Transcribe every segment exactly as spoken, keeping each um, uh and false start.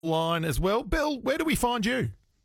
line as well. Bill, where do we find you?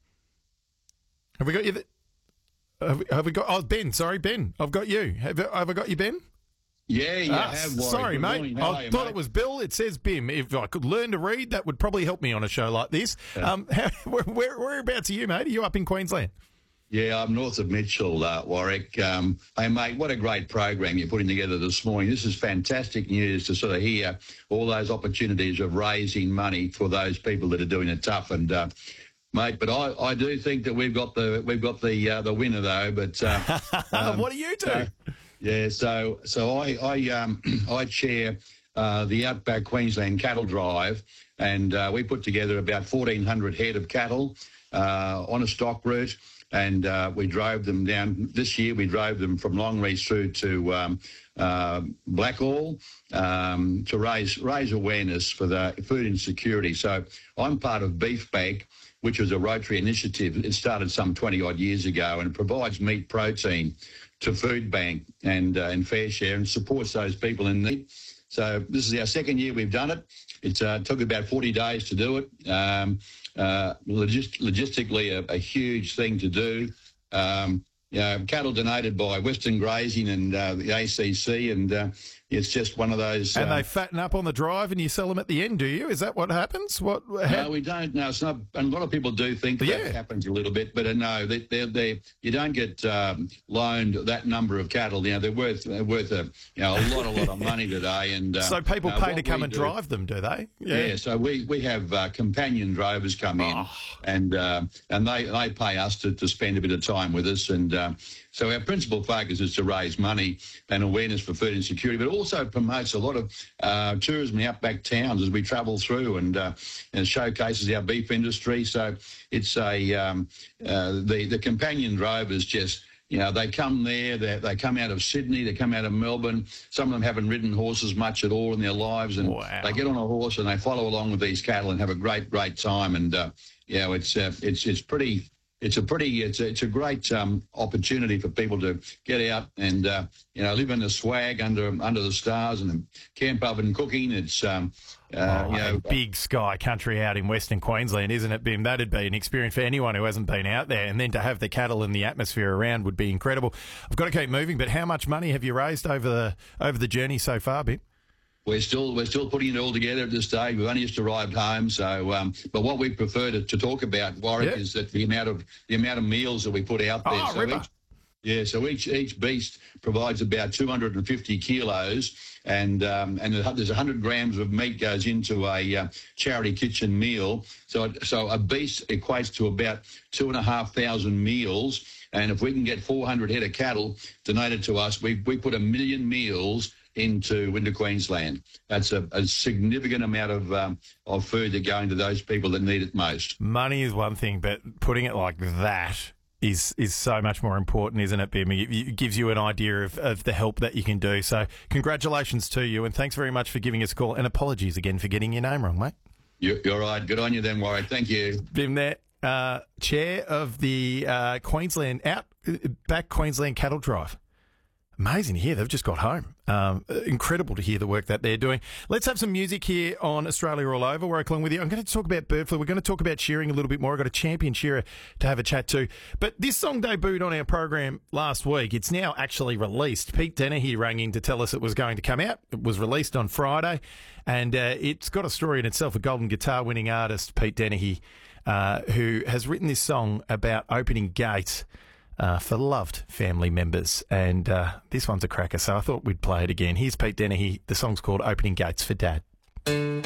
Have we got you? Th- have, we, have we got? Oh, Ben. Sorry, Ben. I've got you. Have, have I got you, Ben? Yeah, you ah, have. Warwick. Sorry, Good mate. morning. How I you, thought mate? it was Bill. It says Bim. If I could learn to read, that would probably help me on a show like this. Yeah. Um, how, where, where, whereabouts are you, mate? Are you up in Queensland? Yeah, I'm north of Mitchell, uh, Warwick. Um, hey, mate, what a great program you're putting together this morning. This is fantastic news to sort of hear all those opportunities of raising money for those people that are doing it tough. And uh, mate, but I, I do think that we've got the we've got the uh, the winner though. But uh, um, what do you do? So, yeah, so so I I um I chair uh, the Outback Queensland Cattle Drive, and uh, we put together about fourteen hundred head of cattle uh, on a stock route. And uh, we drove them down this year. We drove them from Longreach through to um, uh, Blackall um, to raise raise awareness for the food insecurity. So I'm part of Beef Bank, which was a Rotary initiative. It started some twenty odd years ago, and it provides meat protein to Food Bank and uh, and FareShare, and supports those people in need. So this is our second year we've done it. It uh, took about forty days to do it. Um, uh, logist- logistically, a, a huge thing to do. Um, you know, cattle donated by Western Grazing and uh, the A C C, and uh, it's just one of those. And uh, they fatten up on the drive, and you sell them at the end, do you? Is that what happens? What? How- No, we don't. No, it's not. And a lot of people do think that Yeah. happens a little bit, but uh, no, they, they're, they you don't get um, loaned that number of cattle. You know, they're worth they're worth a you know a lot, a lot of money today. And uh, so people uh, pay what to come we and do- drive them, do they? Yeah. so we, we have uh, companion drovers come in, Oh. and uh, and they, they pay us to, to spend a bit of time with us. And uh, so our principal focus is to raise money and awareness for food insecurity, but also promotes a lot of uh, tourism in outback towns as we travel through, and, uh, and showcases our beef industry. So it's a um, uh, the the companion drovers just. You know, they come there, they, they come out of Sydney, they come out of Melbourne. Some of them haven't ridden horses much at all in their lives, and Wow. they get on a horse and they follow along with these cattle and have a great, great time. And, uh, you know, it's, uh, it's, it's pretty... It's a pretty, it's a, it's a great um, opportunity for people to get out and uh, you know live in the swag under under the stars and camp oven cooking. It's um, uh, Oh, you know big sky country out in Western Queensland, isn't it, Bim? That'd be an experience for anyone who hasn't been out there. And then to have the cattle and the atmosphere around would be incredible. I've got to keep moving, but how much money have you raised over the over the journey so far, Bim? We're still we're still putting it all together at this stage. We've only just arrived home, so um, but what we prefer to, to talk about, Warwick, Yeah. is that the amount of the amount of meals that we put out there. Oh, so ripper. each, yeah, so each each beast provides about two hundred fifty kilos, and um, and there's one hundred grams of meat goes into a uh, charity kitchen meal. So it- so a beast equates to about two and a half thousand meals. And if we can get four hundred head of cattle donated to us, we we put a million meals into into Queensland. That's a, a significant amount of um, of food that going to those people that need it most. Money is one thing, but putting it like that is is so much more important, isn't it, Bim? It, it gives you an idea of, of the help that you can do. So congratulations to you, and thanks very much for giving us a call. And apologies again for getting your name wrong, mate. You're, you're right. Good on you then, Warwick. Thank you. Bim there, uh, chair of the uh, Queensland out back Queensland Cattle Drive. Amazing to hear they've just got home. Um, incredible to hear the work that they're doing. Let's have some music here on Australia All Over. Warwick along with you. I'm going to talk about bird flu. We're going to talk about shearing a little bit more. I've got a champion shearer to have a chat to. But this song debuted on our program last week. It's now actually released. Pete Dennehy rang in to tell us it was going to come out. It was released on Friday, and uh, it's got a story in itself. A Golden Guitar winning artist, Pete Dennehy, uh, who has written this song about opening gates Uh, for loved family members, and uh, this one's a cracker, so I thought we'd play it again. Here's Pete Dennehy. The song's called Opening Gates for Dad.